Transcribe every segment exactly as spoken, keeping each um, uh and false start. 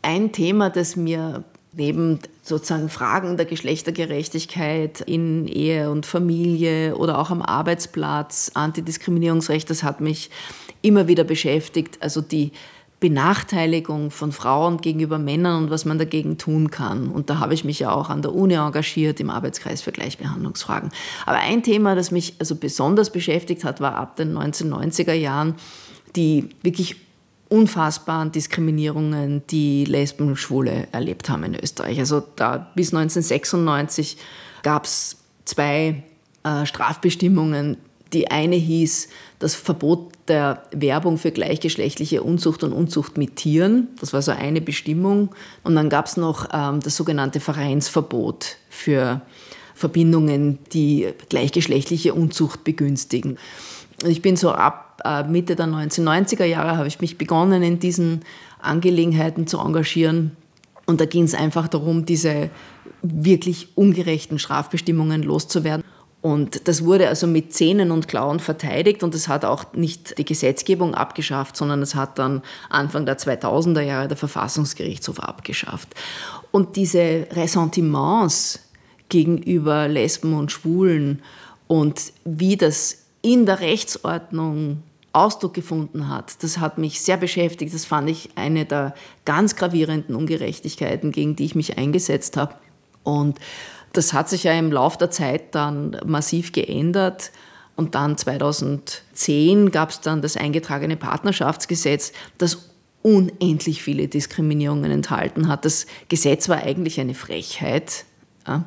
ein Thema, das mir neben sozusagen Fragen der Geschlechtergerechtigkeit in Ehe und Familie oder auch am Arbeitsplatz, Antidiskriminierungsrecht, das hat mich immer wieder beschäftigt. Also die Benachteiligung von Frauen gegenüber Männern und was man dagegen tun kann. Und da habe ich mich ja auch an der Uni engagiert im Arbeitskreis für Gleichbehandlungsfragen. Aber ein Thema, das mich also besonders beschäftigt hat, war ab den neunzehnhundertneunziger Jahren die wirklich unfassbaren Diskriminierungen, die Lesben und Schwule erlebt haben in Österreich. Also da bis neunzehnhundertsechsundneunzig gab es zwei äh, Strafbestimmungen. Die eine hieß das Verbot der Werbung für gleichgeschlechtliche Unzucht und Unzucht mit Tieren. Das war so eine Bestimmung. Und dann gab es noch ähm, das sogenannte Vereinsverbot für Verbindungen, die gleichgeschlechtliche Unzucht begünstigen. Ich bin so ab Mitte der neunzehnhundertneunziger Jahre habe ich mich begonnen, in diesen Angelegenheiten zu engagieren. Und da ging es einfach darum, diese wirklich ungerechten Strafbestimmungen loszuwerden. Und das wurde also mit Zähnen und Klauen verteidigt und es hat auch nicht die Gesetzgebung abgeschafft, sondern es hat dann Anfang der zweitausender Jahre der Verfassungsgerichtshof abgeschafft. Und diese Ressentiments gegenüber Lesben und Schwulen und wie das in der Rechtsordnung Ausdruck gefunden hat, das hat mich sehr beschäftigt. Das fand ich eine der ganz gravierenden Ungerechtigkeiten, gegen die ich mich eingesetzt habe. Und das hat sich ja im Laufe der Zeit dann massiv geändert. Und dann zweitausendzehn gab es dann das eingetragene Partnerschaftsgesetz, das unendlich viele Diskriminierungen enthalten hat. Das Gesetz war eigentlich eine Frechheit, ja,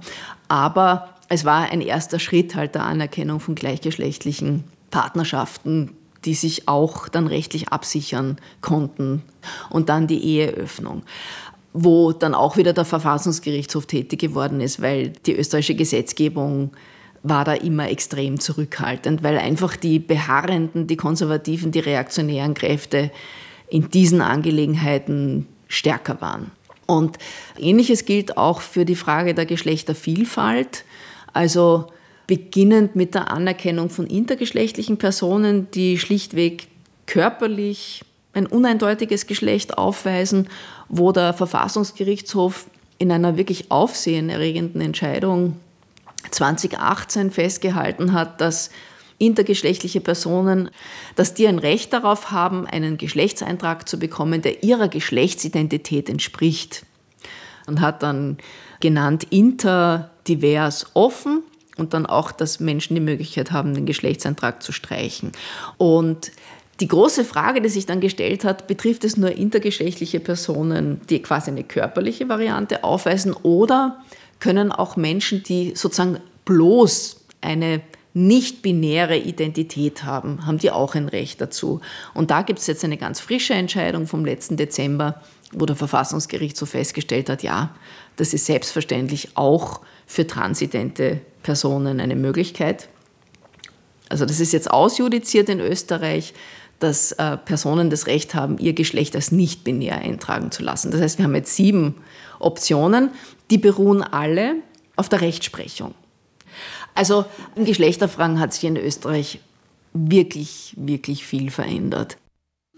aber es war ein erster Schritt halt der Anerkennung von gleichgeschlechtlichen Partnerschaften, die sich auch dann rechtlich absichern konnten. Und dann die Eheöffnung, wo dann auch wieder der Verfassungsgerichtshof tätig geworden ist, weil die österreichische Gesetzgebung war da immer extrem zurückhaltend, weil einfach die Beharrenden, die Konservativen, die reaktionären Kräfte in diesen Angelegenheiten stärker waren. Und Ähnliches gilt auch für die Frage der Geschlechtervielfalt. Also beginnend mit der Anerkennung von intergeschlechtlichen Personen, die schlichtweg körperlich ein uneindeutiges Geschlecht aufweisen, wo der Verfassungsgerichtshof in einer wirklich aufsehenerregenden Entscheidung zweitausendachtzehn festgehalten hat, dass intergeschlechtliche Personen, dass die ein Recht darauf haben, einen Geschlechtseintrag zu bekommen, der ihrer Geschlechtsidentität entspricht. Und hat dann genannt interdivers offen und dann auch, dass Menschen die Möglichkeit haben, den Geschlechtseintrag zu streichen. Und die große Frage, die sich dann gestellt hat, betrifft es nur intergeschlechtliche Personen, die quasi eine körperliche Variante aufweisen, oder können auch Menschen, die sozusagen bloß eine nicht-binäre Identität haben, haben die auch ein Recht dazu. Und da gibt es jetzt eine ganz frische Entscheidung vom letzten Dezember, wo der Verfassungsgerichtshof festgestellt hat, ja, das ist selbstverständlich auch für transidente Personen eine Möglichkeit. Also das ist jetzt ausjudiziert in Österreich, dass äh, Personen das Recht haben, ihr Geschlecht als nicht-binär eintragen zu lassen. Das heißt, wir haben jetzt sieben Optionen, die beruhen alle auf der Rechtsprechung. Also in Geschlechterfragen hat sich in Österreich wirklich, wirklich viel verändert.